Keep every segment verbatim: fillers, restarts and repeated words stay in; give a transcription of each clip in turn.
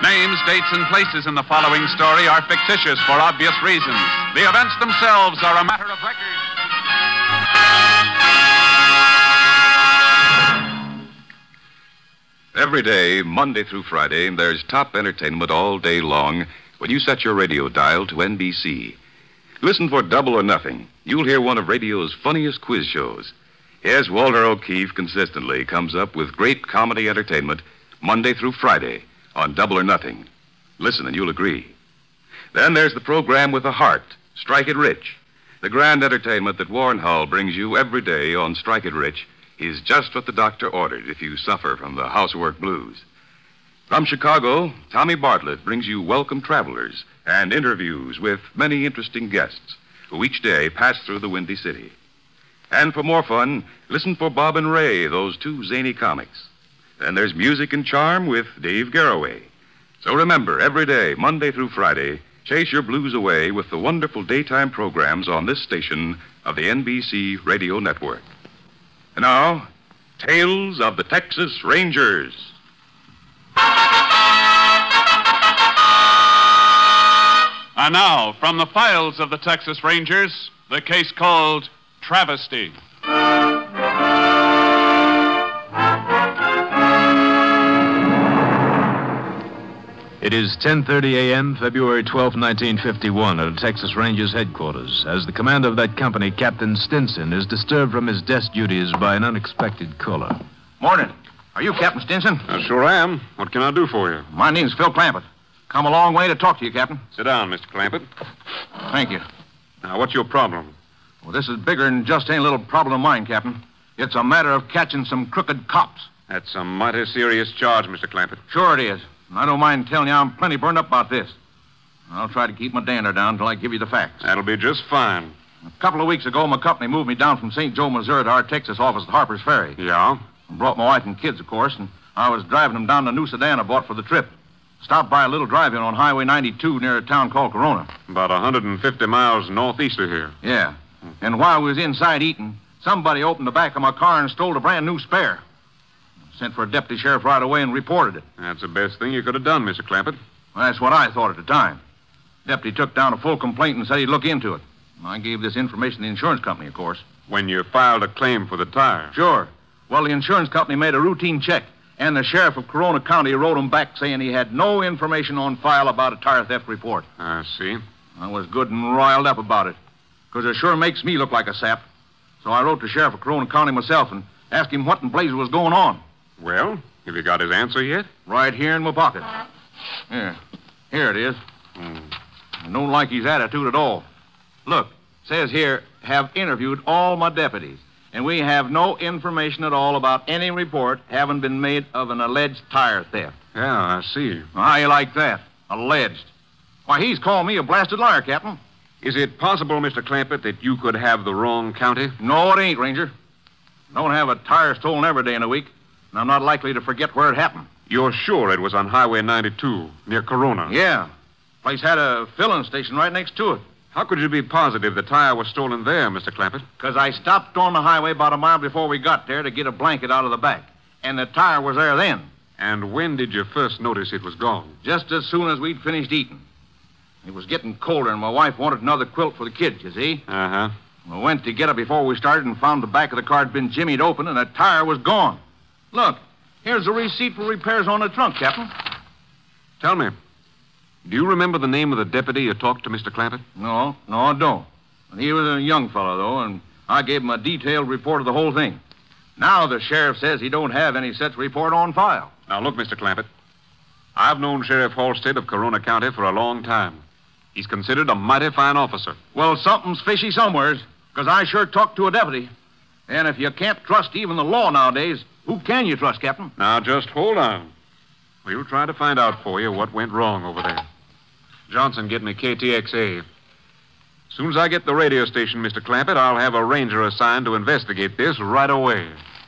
Names, dates, and places in the following story are fictitious for obvious reasons. The events themselves are a matter of record. Every day, Monday through Friday, there's top entertainment all day long when you set your radio dial to N B C. Listen for Double or Nothing. You'll hear one of radio's funniest quiz shows. Yes, Walter O'Keefe consistently comes up with great comedy entertainment Monday through Friday on Double or Nothing. Listen and you'll agree. Then there's the program with the heart, Strike It Rich. The grand entertainment that Warren Hull brings you every day on Strike It Rich is just what the doctor ordered if you suffer from the housework blues. From Chicago, Tommy Bartlett brings you Welcome Travelers and interviews with many interesting guests who each day pass through the Windy City. And for more fun, listen for Bob and Ray, those two zany comics. Then there's Music and Charm with Dave Garroway. So remember, every day, Monday through Friday, chase your blues away with the wonderful daytime programs on this station of the N B C Radio Network. And now, Tales of the Texas Rangers. And now, from the files of the Texas Rangers, the case called Travesty. It is ten thirty a.m., February twelfth, nineteen fifty-one, at the Texas Rangers headquarters, as the commander of that company, Captain Stinson, is disturbed from his desk duties by an unexpected caller. Morning. Are you Captain Stinson? I sure am. What can I do for you? My name's Phil Clampett. Come a long way to talk to you, Captain. Sit down, Mister Clampett. Thank you. Now, what's your problem? Well, this is bigger than just any little problem of mine, Captain. It's a matter of catching some crooked cops. That's a mighty serious charge, Mister Clampett. Sure it is. And I don't mind telling you I'm plenty burned up about this. I'll try to keep my dander down until I give you the facts. That'll be just fine. A couple of weeks ago, my company moved me down from Saint Joe, Missouri to our Texas office at Harper's Ferry. Yeah? I brought my wife and kids, of course, and I was driving them down to New Sedan I bought for the trip. Stopped by a little drive-in on Highway ninety-two near a town called Corona. About one hundred fifty miles northeast of here. Yeah. And while we was inside eating, somebody opened the back of my car and stole a brand new spare. Sent for a deputy sheriff right away and reported it. That's the best thing you could have done, Mister Clampett. Well, that's what I thought at the time. Deputy took down a full complaint and said he'd look into it. I gave this information to the insurance company, of course. When you filed a claim for the tire? Sure. Well, the insurance company made a routine check, and the sheriff of Corona County wrote him back saying he had no information on file about a tire theft report. I see. I was good and riled up about it, because it sure makes me look like a sap. So I wrote to the sheriff of Corona County myself and asked him what in blazes was going on. Well, have you got his answer yet? Right here in my pocket. Here. Here it is. Hmm. I don't like his attitude at all. Look, says here, have interviewed all my deputies, and we have no information at all about any report having been made of an alleged tire theft. Yeah, I see. Well, how you like that? Alleged. Why, he's calling me a blasted liar, Captain. Is it possible, Mister Clampett, that you could have the wrong county? No, it ain't, Ranger. Don't have a tire stolen every day in a week, and I'm not likely to forget where it happened. You're sure it was on Highway ninety-two, near Corona? Yeah. Place had a filling station right next to it. How could you be positive the tire was stolen there, Mister Clampett? Because I stopped on the highway about a mile before we got there to get a blanket out of the back, and the tire was there then. And when did you first notice it was gone? Just as soon as we'd finished eating. It was getting colder, and my wife wanted another quilt for the kids, you see? Uh-huh. I went to get it before we started and found the back of the car had been jimmied open, and the tire was gone. Look, here's a receipt for repairs on the trunk, Captain. Tell me, do you remember the name of the deputy you talked to, Mister Clampett? No, no, I don't. He was a young fellow, though, and I gave him a detailed report of the whole thing. Now the sheriff says he don't have any such report on file. Now, look, Mister Clampett. I've known Sheriff Halstead of Corona County for a long time. He's considered a mighty fine officer. Well, something's fishy somewheres, because I sure talked to a deputy. And if you can't trust even the law nowadays, who can you trust, Captain? Now, just hold on. We'll try to find out for you what went wrong over there. Johnson, get me K T X A. As soon as I get the radio station, Mister Clampett, I'll have a ranger assigned to investigate this right away.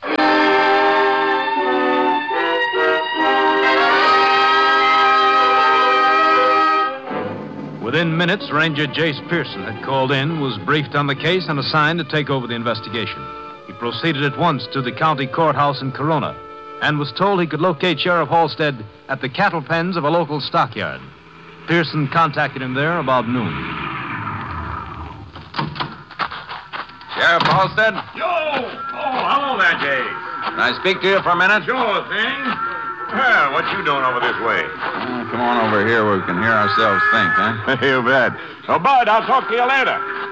Within minutes, Ranger Jace Pearson had called in, was briefed on the case, and assigned to take over the investigation. He proceeded at once to the county courthouse in Corona. and was told he could locate Sheriff Halstead at the cattle pens of a local stockyard. Pearson contacted him there about noon. Sheriff Halstead? Yo! Oh, hello there, Jay. Can I speak to you for a minute? Sure thing. Well, what you doing over this way? Uh, come on over here where we can hear ourselves think, huh? You bet. Oh, Bud, I'll talk to you later.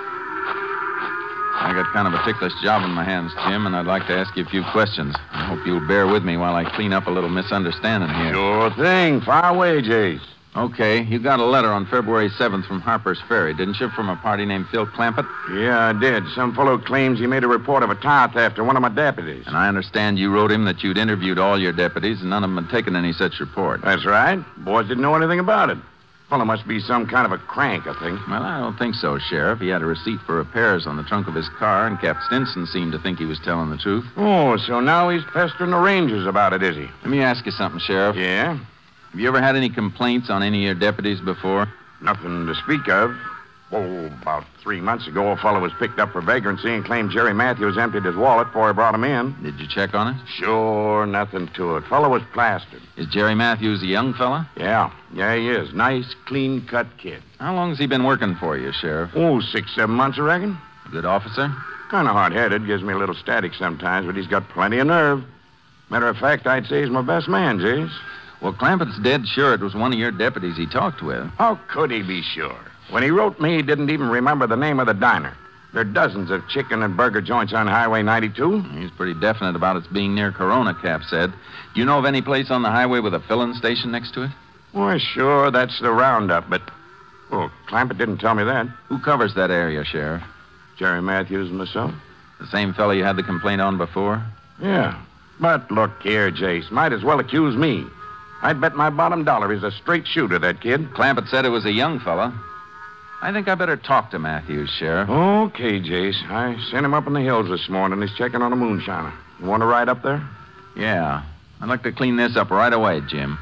I got kind of a ticklish job in my hands, Jim, and I'd like to ask you a few questions. I hope you'll bear with me while I clean up a little misunderstanding here. Sure thing. Fire away, Jace. Okay, you got a letter on February seventh from Harper's Ferry, didn't you, from a party named Phil Clampett? Yeah, I did. Some fellow claims he made a report of a tire theft to one of my deputies. And I understand you wrote him that you'd interviewed all your deputies and none of them had taken any such report. That's right. Boys didn't know anything about it. Fellow must be some kind of a crank, I think. Well, I don't think so, Sheriff. He had a receipt for repairs on the trunk of his car, and Cap Stinson seemed to think he was telling the truth. Oh, so now he's pestering the Rangers about it, is he? Let me ask you something, Sheriff. Yeah? Have you ever had any complaints on any of your deputies before? Nothing to speak of. Oh, about three months ago, a fellow was picked up for vagrancy and claimed Jerry Matthews emptied his wallet before he brought him in. Did you check on it? Sure, nothing to it. Fellow was plastered. Is Jerry Matthews a young fella? Yeah, yeah, he is. Nice, clean-cut kid. How long has he been working for you, Sheriff? Oh, six, seven months, I reckon. A good officer? Kind of hard-headed. Gives me a little static sometimes, but he's got plenty of nerve. Matter of fact, I'd say he's my best man, Jace. Well, Clampett's dead sure it was one of your deputies he talked with. How could he be sure? When he wrote me, he didn't even remember the name of the diner. There are dozens of chicken and burger joints on Highway ninety-two. He's pretty definite about its being near Corona, Cap said. Do you know of any place on the highway with a filling station next to it? Well, sure, that's the roundup, but... Oh, Clampett didn't tell me that. Who covers that area, Sheriff? Jerry Matthews and myself. The same fellow you had the complaint on before? Yeah. But look here, Jace. Might as well accuse me. I'd bet my bottom dollar he's a straight shooter, that kid. Clampett said it was a young fella. I think I better talk to Matthews, Sheriff. Okay, Jace. I sent him up in the hills this morning. He's checking on a moonshiner. You want to ride up there? Yeah. I'd like to clean this up right away, Jim.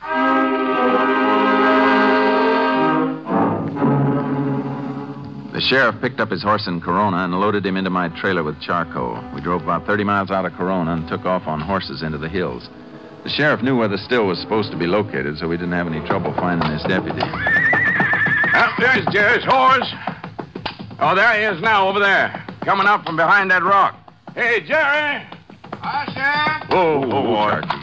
The sheriff picked up his horse in Corona and loaded him into my trailer with charcoal. We drove about thirty miles out of Corona and took off on horses into the hills. The sheriff knew where the still was supposed to be located, so we didn't have any trouble finding his deputy. Oh, there's Jerry's horse. Oh, there he is now, over there. Coming up from behind that rock. Hey, Jerry. Hi, Sheriff. Whoa, whoa, whoa. Sharky.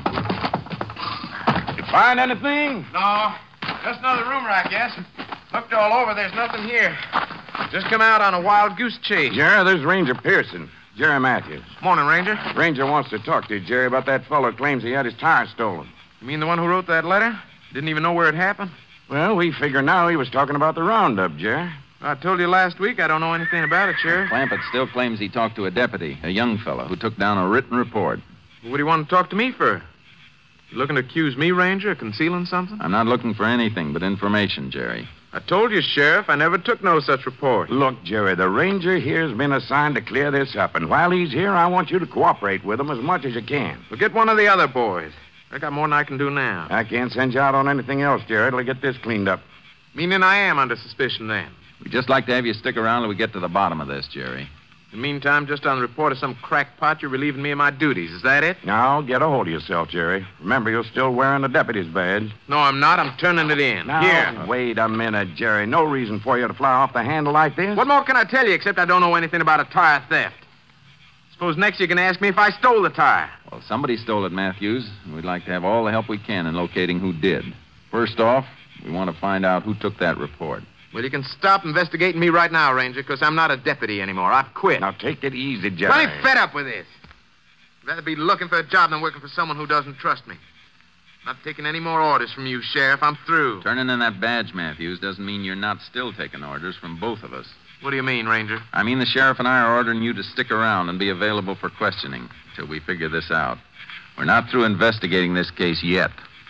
You find anything? No, just another rumor, I guess. Looked all over. There's nothing here. Just come out on a wild goose chase. Jerry, there's Ranger Pearson. Jerry Matthews. Morning, Ranger. Ranger wants to talk to you, Jerry, about that fellow who claims he had his tire stolen. You mean the one who wrote that letter? Didn't even know where it happened? Well, we figure now he was talking about the roundup, Jerry. I told you last week I don't know anything about it, Sheriff. Clampett still claims he talked to a deputy, a young fellow, who took down a written report. What do you want to talk to me for? You looking to accuse me, Ranger, of concealing something? I'm not looking for anything but information, Jerry. I told you, Sheriff, I never took no such report. Look, Jerry, the ranger here's been assigned to clear this up, and while he's here, I want you to cooperate with him as much as you can. Well, get one of the other boys. I got more than I can do now. I can't send you out on anything else, Jerry, till I get this cleaned up. Meaning I am under suspicion then. We'd just like to have you stick around till we get to the bottom of this, Jerry. In the meantime, just on the report of some crackpot, you're relieving me of my duties. Is that it? Now, get a hold of yourself, Jerry. Remember, you're still wearing the deputy's badge. No, I'm not. I'm turning it in. Now, Here. wait a minute, Jerry. No reason for you to fly off the handle like this. What more can I tell you except I don't know anything about a tire theft? Suppose next you can ask me if I stole the tire. Well, somebody stole it, Matthews, and we'd like to have all the help we can in locating who did. First off, we want to find out who took that report. Well, you can stop investigating me right now, Ranger, because I'm not a deputy anymore. I've quit. Now, take it easy, Jerry. Plenty fed up with this. I'd rather be looking for a job than working for someone who doesn't trust me. Not taking any more orders from you, Sheriff. I'm through. Turning in that badge, Matthews, doesn't mean you're not still taking orders from both of us. What do you mean, Ranger? I mean the sheriff and I are ordering you to stick around and be available for questioning till we figure this out. We're not through investigating this case yet.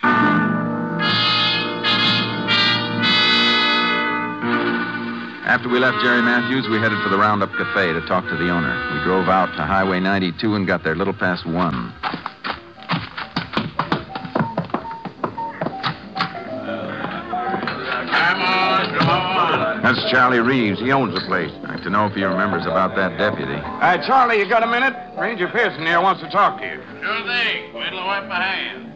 After we left Jerry Matthews, we headed for the Roundup Cafe to talk to the owner. We drove out to Highway ninety-two and got there little past one. Come on, come on. That's Charlie Reeves. He owns the place. I'd like to know if he remembers about that deputy. Hi, Charlie, you got a minute? Ranger Pearson here wants to talk to you. Sure thing. Wait till I wipe my hands.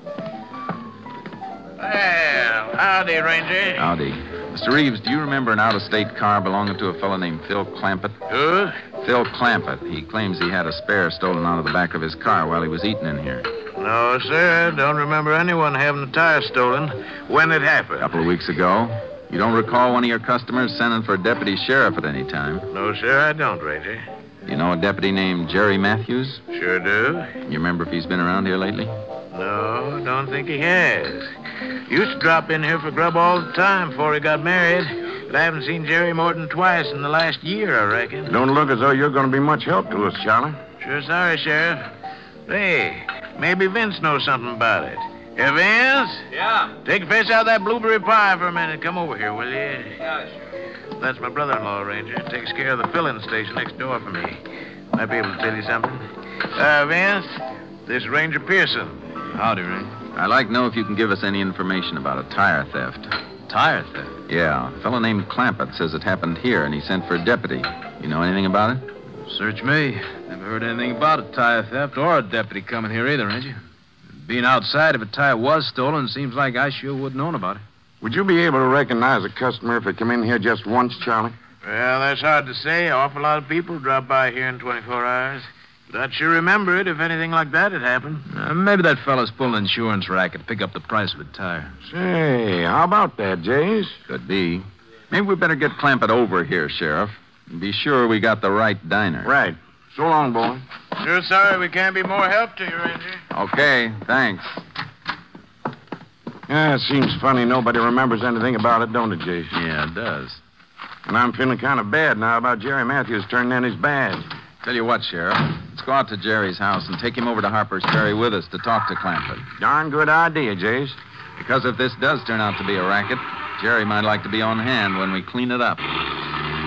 Well, howdy, Ranger. Howdy. Mister Reeves, do you remember an out-of-state car belonging to a fellow named Phil Clampett? Who? Phil Clampett. He claims he had a spare stolen out of the back of his car while he was eating in here. No, sir. Don't remember anyone having a tire stolen. When it A happened? couple of weeks ago. You don't recall one of your customers sending for a deputy sheriff at any time? No, sir, I don't, Ranger. You know a deputy named Jerry Matthews? Sure do. You remember if he's been around here lately? No, don't think he has. Used to drop in here for grub all the time before he got married. But I haven't seen Jerry more than twice in the last year, I reckon. Don't look as though you're going to be much help to us, Charlie. Sure sorry, Sheriff. Hey, maybe Vince knows something about it. Hey, Vince? Yeah? Take a face out of that blueberry pie for a minute. Come over here, will you? Yeah, sure. That's my brother-in-law, Ranger. Takes care of the filling station next door for me. Might be able to tell you something. Uh, Vince, this is Ranger Pearson. Howdy, Ray. I'd like to know if you can give us any information about a tire theft. Tire theft? Yeah. A fellow named Clampett says it happened here, and he sent for a deputy. You know anything about it? Search me. Never heard anything about a tire theft or a deputy coming here either, ain't you? Being outside, if a tire was stolen, seems like I sure would have known about it. Would you be able to recognize a customer if they come in here just once, Charlie? Well, that's hard to say. An awful lot of people drop by here in twenty-four hours. But I'd sure remember it if anything like that had happened. Uh, maybe that fella's pulling an insurance racket to pick up the price of a tire. Say, how about that, Jays? Could be. Maybe we better get Clampett over here, Sheriff. And be sure we got the right diner. Right. So long, boy. Sure sorry we can't be more help to you, Ranger. Okay, thanks. Yeah, it seems funny nobody remembers anything about it, don't it, Jays? Yeah, it does. And I'm feeling kind of bad now about Jerry Matthews turning in his badge. Tell you what, Sheriff. Let's go out to Jerry's house and take him over to Harper's Ferry with us to talk to Clampett. Darn good idea, Jays. Because if this does turn out to be a racket, Jerry might like to be on hand when we clean it up.